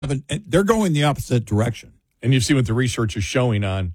they're going the opposite direction. And you've seen what the research is showing on,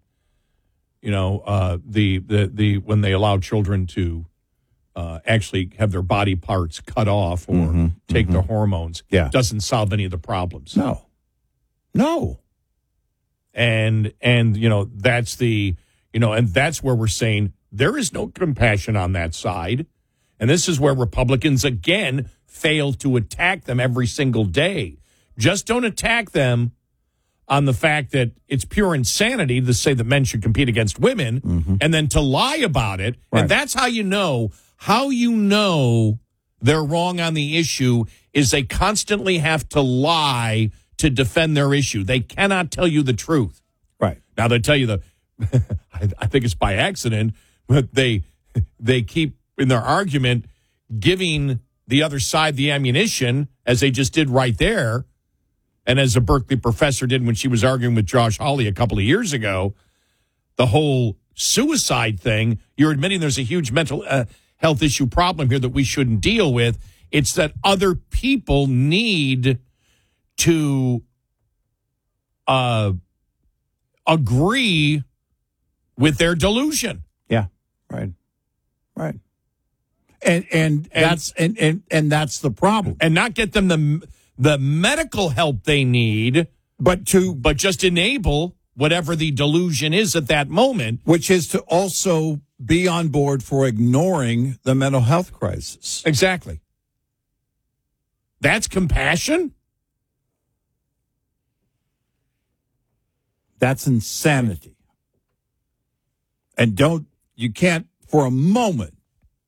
the when they allow children to actually have their body parts cut off or take their hormones. Yeah. Doesn't solve any of the problems. No. And that's and that's where we're saying there is no compassion on that side. And this is where Republicans, again, fail to attack them every single day. Just don't attack them on the fact that it's pure insanity to say that men should compete against women and then to lie about it. Right. And that's how you know they're wrong on the issue is they constantly have to lie to defend their issue. They cannot tell you the truth. Right. Now they tell you I think it's by accident, but they keep in their argument giving the other side the ammunition as they just did right there. And as a Berkeley professor did when she was arguing with Josh Hawley a couple of years ago, the whole suicide thing, you're admitting there's a huge mental health issue problem here that we shouldn't deal with. It's that other people need to agree with their delusion. Yeah, right. And that's the problem. And not get them the medical help they need, but just enable whatever the delusion is at that moment. Which is to also be on board for ignoring the mental health crisis. Exactly. That's compassion? That's insanity. And you can't for a moment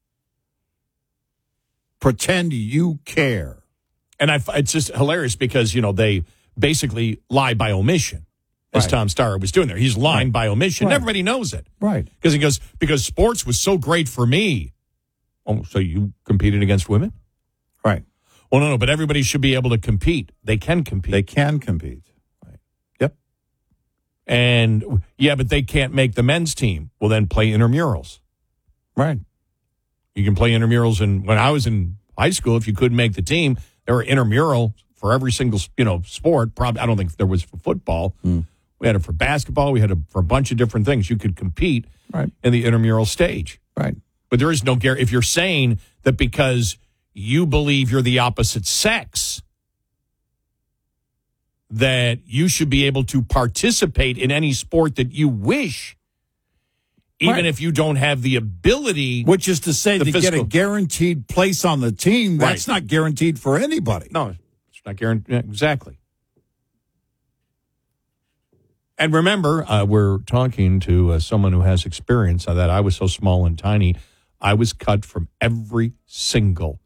pretend you care. And it's just hilarious because, they basically lie by omission, as Tom Starr was doing there. He's lying by omission. Right. Everybody knows it. Right. Because he goes, because sports was so great for me. Oh, so you competed against women? Right. Well, no, but everybody should be able to compete. They can compete. Right. Yep. And, but they can't make the men's team. Well, then play intramurals. Right. You can play intramurals. And when I was in high school, if you couldn't make the team, there were intramural for every single, sport. Probably, I don't think there was for football. We had it for basketball. We had it for a bunch of different things. You could compete in the intramural stage. Right. But there is no guarantee. If you're saying that because you believe you're the opposite sex, that you should be able to participate in any sport that you wish, even if you don't have the ability. Which is to say, to get a guaranteed place on the team, that's not guaranteed for anybody. No, it's not guaranteed. Exactly. And remember, we're talking to someone who has experience on that. I was so small and tiny. I was cut from every single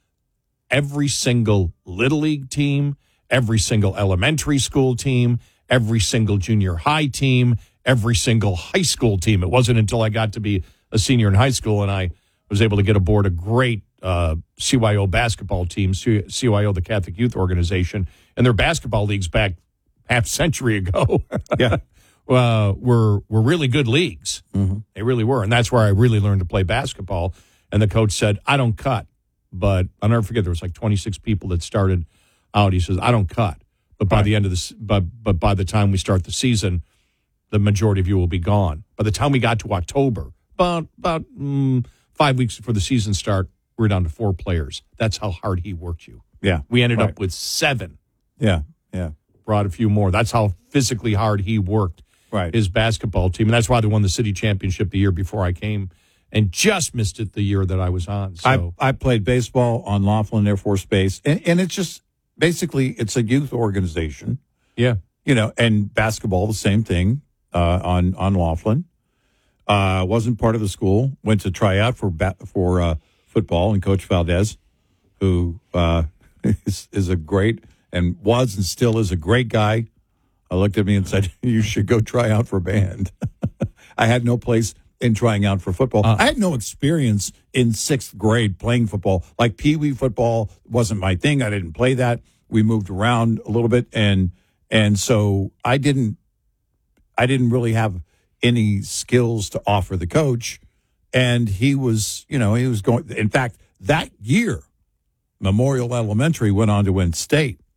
Little League team, every single elementary school team, every single junior high team, every single high school team. It wasn't until I got to be a senior in high school and I was able to get aboard a great CYO basketball team, CYO, the Catholic Youth Organization, and their basketball leagues back half a century ago were really good leagues. They really were. And that's where I really learned to play basketball. And the coach said, I don't cut. But I'll never forget, there was like 26 people that started out. He says, I don't cut. But by the end of this, but by the time we start the season, the majority of you will be gone. By the time we got to October, about 5 weeks before the season start, we were down to 4 players. That's how hard he worked you. Yeah. We ended up with 7. Yeah. Brought a few more. That's how physically hard he worked his basketball team. And that's why they won the city championship the year before I came and just missed it the year that I was on. So I played baseball on Laughlin Air Force Base, and it's just basically it's a youth organization. Yeah. And basketball, the same thing on Laughlin. Wasn't part of the school. Went to try out for football, and Coach Valdez, who is a great and was and still is a great guy, looked at me and said, "You should go try out for band." I had no place in trying out for football. I had no experience in 6th grade playing football. Like Pee Wee football wasn't my thing. I didn't play that. We moved around a little bit, and so I didn't really have any skills to offer the coach. And he was going. In fact, that year, Memorial Elementary went on to win state.